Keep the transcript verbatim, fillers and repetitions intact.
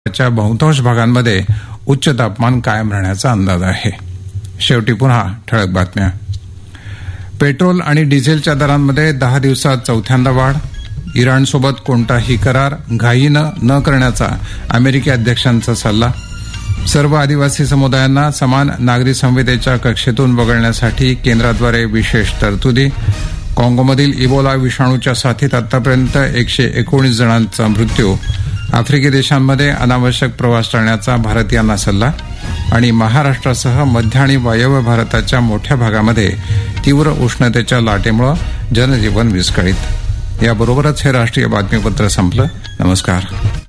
च्या बहुतांश भागांमध्ये उच्च तापमान कायम राहण्याचा अंदाज आहे. शेवटी पुन्हा ठळक बातम्या. पेट्रोल आणि डिझेलच्या दरांमध्ये दहा दिवसात चौथ्यांदा वाढ. इराणसोबत कोणताही करार घाईनं न करण्याचा अमेरिकी अध्यक्षांचा सल्ला. सर्व आदिवासी समुदायांना समान नागरी संहितेच्या कक्षेतून वगळण्यासाठी केंद्राद्वारे विशेष तरतुदी. काँगोमधील इबोला विषाणूच्या साथीत आतापर्यंत एकशे एकोणीस जणांचा मृत्यू. आफ्रिकी देशांमध्ये अनावश्यक प्रवास टाळण्याचा भारतीयांना सल्ला. आणि महाराष्ट्रासह मध्य आणि वायव्य भारताच्या मोठ्या भागामध्ये तीव्र उष्णतेच्या लाटेमुळे जनजीवन विस्कळीत. याबरोबरच हे राष्ट्रीय बातमीपत्र संपलं. नमस्कार.